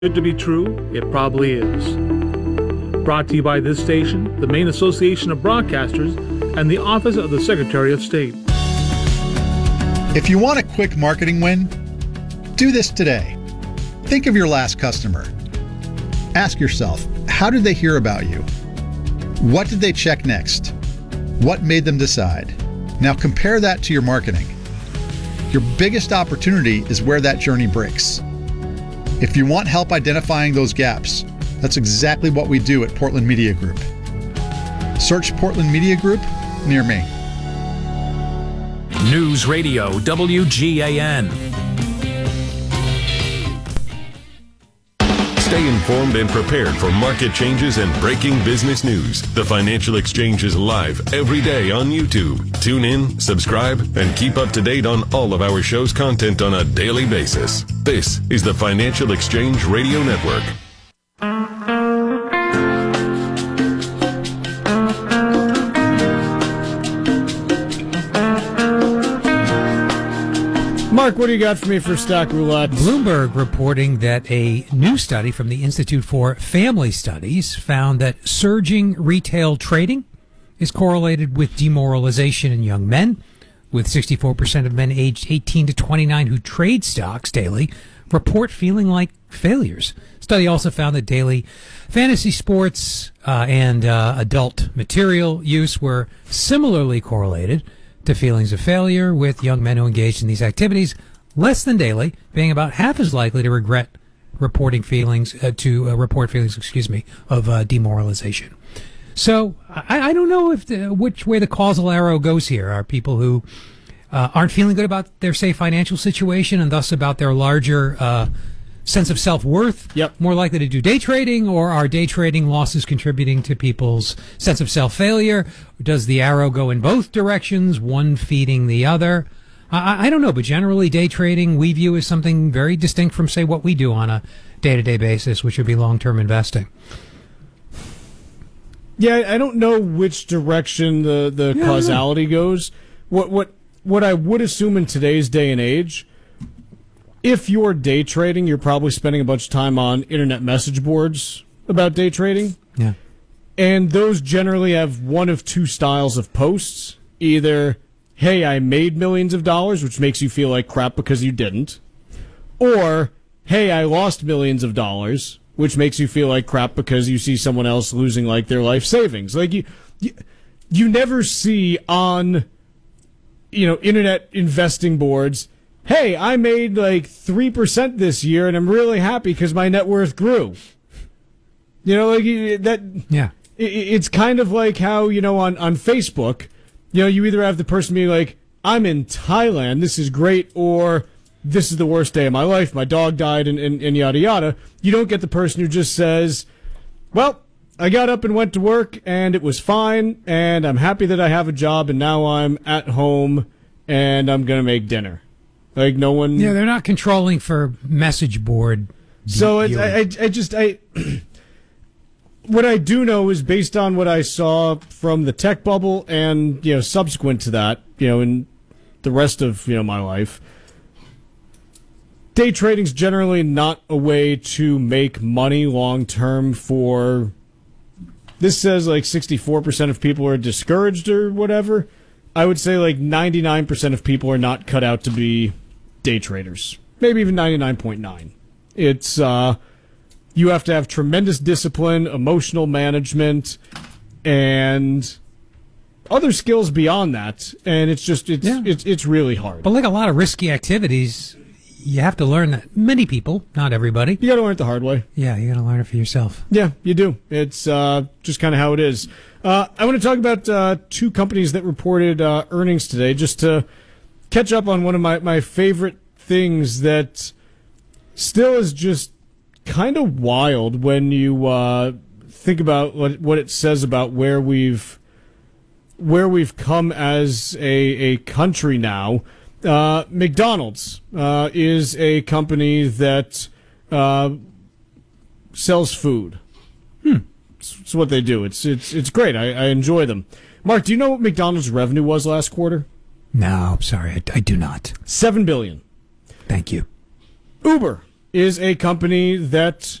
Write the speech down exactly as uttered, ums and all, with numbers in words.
Good to be true, it probably is. Brought to you by this station, the Maine Association of Broadcasters, and the Office of the Secretary of State. If you want a quick marketing win, do this today. Think of your last customer. Ask yourself, how did they hear about you? What did they check next? What made them decide? Now compare that to your marketing. Your biggest opportunity is where that journey breaks. If you want help identifying those gaps, that's exactly what we do at Portland Media Group. Search Portland Media Group near me. News Radio W G A N. Stay informed and prepared for market changes and breaking business news. The Financial Exchange is live every day on YouTube. Tune in, subscribe, and keep up to date on all of our show's content on a daily basis. This is the Financial Exchange Radio Network. Mark, what do you got for me for Stock Roulette? Bloomberg reporting that a new study from the Institute for Family Studies found that surging retail trading is correlated with demoralization in young men, with sixty-four percent of men aged eighteen to twenty-nine who trade stocks daily report feeling like failures. Study also found that daily fantasy sports uh, and uh, adult material use were similarly correlated to feelings of failure, with young men who engaged in these activities less than daily being about half as likely to regret reporting feelings uh, to uh, report feelings, excuse me, of uh, demoralization. So I, I don't know if the, which way the causal arrow goes here. Are people who uh, aren't feeling good about their, say, financial situation and thus about their larger uh, sense of self-worth Yep. more likely to do day trading, or are day trading losses contributing to people's sense of self-failure? Does the arrow go in both directions, one feeding the other? I, I don't know, but generally day trading we view as something very distinct from, say, what we do on a day-to-day basis, which would be long-term investing. Yeah, I don't know which direction the, the Yeah, causality goes. What what what I would assume in today's day and age, if you're day trading, you're probably spending a bunch of time on internet message boards about day trading. Yeah. And those generally have one of two styles of posts. Either, hey, I made millions of dollars, which makes you feel like crap because you didn't. Or, hey, I lost millions of dollars, which makes you feel like crap because you see someone else losing like their life savings. Like you, you, you never see on, you know, internet investing boards, hey, I made like three percent this year and I'm really happy because my net worth grew. You know, like that. Yeah. It's kind of like how, you know, on, on Facebook, you know, you either have the person being like, I'm in Thailand, this is great, or this is the worst day of my life, my dog died, and, and, and yada yada. You don't get the person who just says, well, I got up and went to work and it was fine and I'm happy that I have a job and now I'm at home and I'm going to make dinner. Like no one. Yeah, they're not controlling for message board. So it, I, I, I just, I, what I do know is based on what I saw from the tech bubble and, you know, subsequent to that, you know, in the rest of, you know, my life, day trading's generally not a way to make money long term for, this says like sixty-four percent of people are discouraged or whatever. I would say like ninety-nine percent of people are not cut out to be day traders. Maybe even ninety-nine point nine. It's, uh, you have to have tremendous discipline, emotional management, and other skills beyond that. And it's just, it's, Yeah. it's, it's really hard. But like a lot of risky activities, you have to learn that. Many people, not everybody. You got to learn it the hard way. Yeah, you got to learn it for yourself. Yeah, you do. It's uh, just kind of how it is. Uh, I want to talk about uh, two companies that reported uh, earnings today, just to catch up on one of my, my favorite things that still is just kind of wild when you uh, think about what, what it says about where we've where we've come as a, a country now. Uh, McDonald's uh, is a company that uh, sells food. Hmm. It's, it's what they do. It's it's it's great. I, I enjoy them. Mark, do you know what McDonald's revenue was last quarter? No, sorry, I, I do not. Seven billion. Thank you. Uber is a company that